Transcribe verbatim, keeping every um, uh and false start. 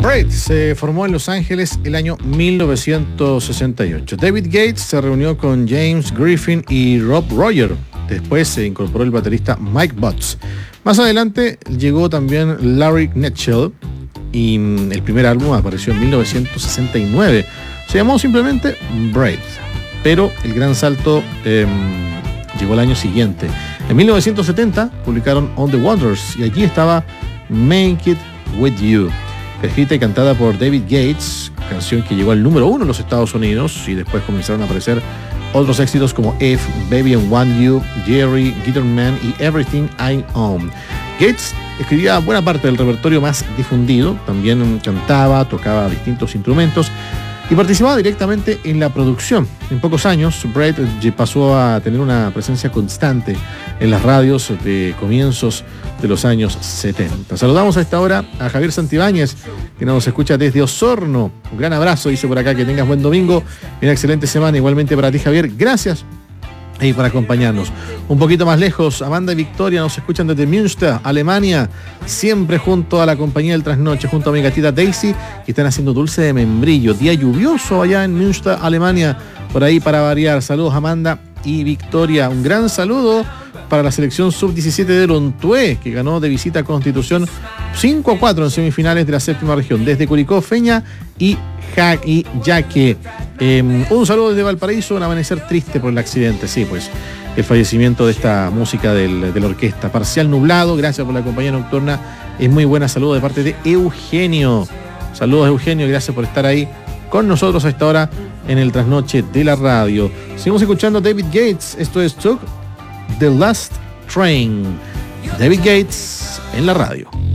Braid se formó en Los Ángeles el año mil novecientos sesenta y ocho. David Gates se reunió con James Griffin y Rob Royer. Después se incorporó el baterista Mike Butts. Más adelante llegó también Larry Knetschel y el primer álbum apareció en mil novecientos sesenta y nueve. Se llamó simplemente Braid, pero el gran salto eh, llegó el año siguiente. En mil novecientos setenta publicaron On the Wonders y allí estaba Make It With You, escrita y cantada por David Gates, canción que llegó al número uno en los Estados Unidos, y después comenzaron a aparecer otros éxitos como If, Baby I Want You, Jerry, Guitar Man y Everything I Own. Gates escribía buena parte del repertorio más difundido, también cantaba, tocaba distintos instrumentos y participaba directamente en la producción. En pocos años, Braid pasó a tener una presencia constante en las radios de comienzos de los años setenta. Saludamos a esta hora a Javier Santibáñez, que nos escucha desde Osorno. Un gran abrazo, dice por acá, que tengas buen domingo y una excelente semana. Igualmente para ti, Javier, gracias y por acompañarnos. Un poquito más lejos, Amanda y Victoria nos escuchan desde Münster, Alemania, siempre junto a la compañía del trasnoche, junto a mi gatita Daisy, que están haciendo dulce de membrillo. Día lluvioso allá en Münster, Alemania, por ahí para variar. Saludos, Amanda y Victoria. Un gran saludo para la selección sub diecisiete de Lontué, que ganó de visita a Constitución cinco a cuatro en semifinales de la séptima región, desde Curicó, Feña y y Yaque. Eh, un saludo desde Valparaíso, un amanecer triste por el accidente, sí, pues el fallecimiento de esta música del, de la orquesta. Parcial nublado, gracias por la compañía nocturna, es muy buena. Saludo de parte de Eugenio. Saludos, Eugenio, gracias por estar ahí con nosotros a esta hora en el trasnoche de la radio. Seguimos escuchando a David Gates, esto es Took The Last Train. David Gates en la radio.